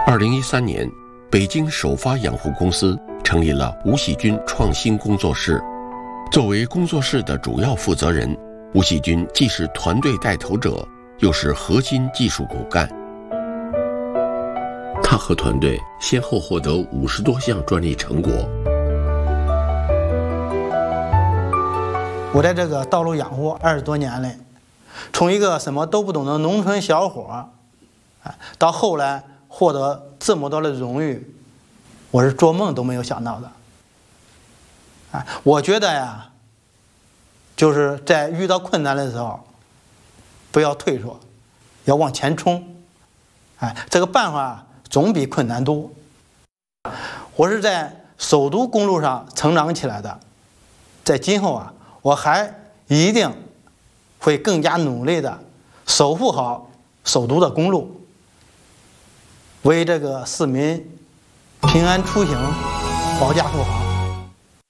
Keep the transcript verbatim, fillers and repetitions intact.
二零一三年，北京首发养护公司成立了吴喜军创新工作室。作为工作室的主要负责人，吴喜军既是团队带头者，又是核心技术骨干。他和团队先后获得五十多项专利成果。 我在这个道路养护二十多年嘞，从一个什么都不懂的农村小伙，到后来获得这么多的荣誉，我是做梦都没有想到的。啊，我觉得呀，就是在遇到困难的时候，不要退缩，要往前冲。哎，这个办法总比困难多。我是在首都公路上成长起来的，在今后啊，我还一定会更加努力的守护好首都的公路，为这个市民平安出行保驾护航。